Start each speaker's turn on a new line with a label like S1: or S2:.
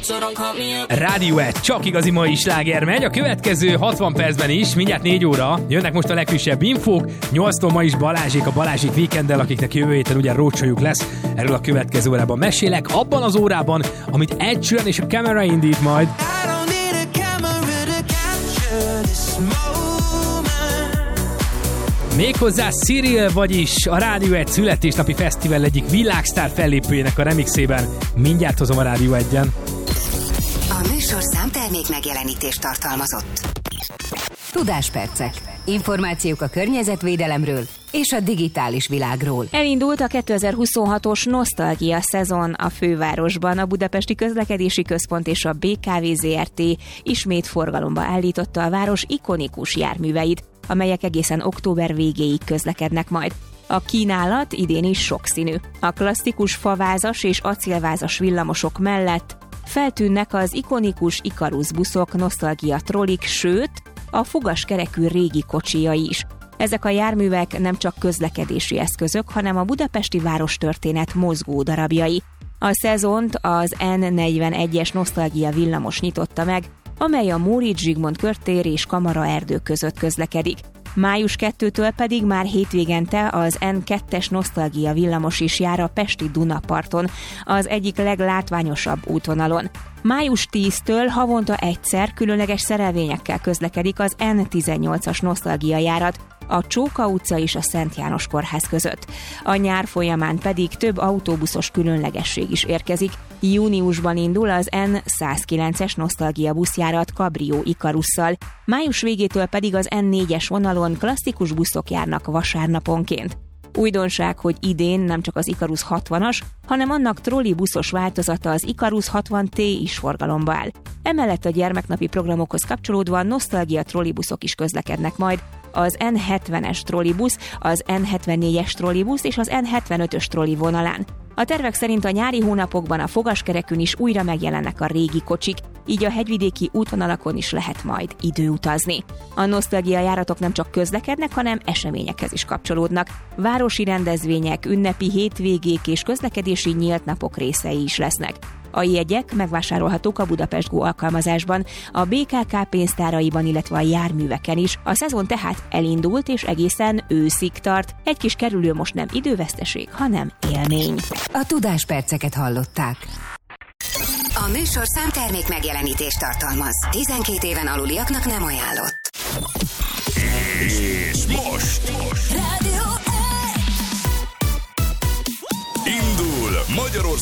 S1: Rádió 1, csak igazi mai sláger megy. A következő 60 percben is, mindjárt 4 óra, jönnek most a legfrissebb infók. 8-tól ma is Balázsék a Balázsék Weekenddel, akiknek jövő héten ugye roadshow-juk lesz. Erről a következő órában mesélek. Abban az órában, amit Ed Sheeran és a Camera indít majd. Méghozzá Cyril, vagyis a Rádió 1 születésnapi fesztivál egyik világsztár fellépőjének a remixében. Mindjárt hozom a Rádió 1-en.
S2: A műsor számtermék megjelenítést tartalmazott. Tudáspercek. Információk a környezetvédelemről és a digitális világról.
S3: Elindult a 2026-os nosztalgia szezon a fővárosban. A Budapesti Közlekedési Központ és a BKV Zrt. Ismét forgalomba állította a város ikonikus járműveit, amelyek egészen október végéig közlekednek majd. A kínálat idén is sokszínű. A klasszikus favázas és acélvázas villamosok mellett feltűnnek az ikonikus Ikarus buszok, nosztalgia trollik, sőt, a fogaskerekű régi kocsijai is. Ezek a járművek nem csak közlekedési eszközök, hanem a budapesti várostörténet mozgó darabjai. A szezont az N41-es nosztalgia villamos nyitotta meg, amely a Móricz Zsigmond körtér és Kamara erdő között közlekedik. Május 2-től pedig már hétvégente az N2-es nosztalgia villamos is jár a pesti Dunaparton, az egyik leglátványosabb útvonalon. Május 10-től havonta egyszer különleges szerelvényekkel közlekedik az N18-as nosztalgia járat, a Csóka utca és a Szent János kórház között. A nyár folyamán pedig több autóbuszos különlegesség is érkezik. Júniusban indul az N109-es nosztalgia buszjárat Cabrio Ikarusszal, május végétől pedig az N4-es vonalon klasszikus buszok járnak vasárnaponként. Újdonság, hogy idén nem csak az Ikarus 60-as, hanem annak trollibuszos változata, az Ikarus 60T is forgalomba áll. Emellett a gyermeknapi programokhoz kapcsolódva nosztalgia trollibuszok is közlekednek majd, az N70-es trollibusz, az N74-es trollibusz és az N75-ös trolli vonalán. A tervek szerint a nyári hónapokban a fogaskerekűn is újra megjelennek a régi kocsik, így a hegyvidéki útvonalakon is lehet majd időutazni. A nosztalgia járatok nem csak közlekednek, hanem eseményekhez is kapcsolódnak. Városi rendezvények, ünnepi hétvégék és közlekedési nyílt napok részei is lesznek. A jegyek megvásárolhatók a Budapest Go alkalmazásban, a BKK pénztáraiban, illetve a járműveken is. A szezon tehát elindult és egészen őszig tart. Egy kis kerülő most nem időveszteség, hanem élmény.
S2: A tudásperceket hallották. A műsor számtermék megjelenítést tartalmaz. 12 éven aluliaknak nem ajánlott.
S4: És most Rádió 1. Indul Magyarország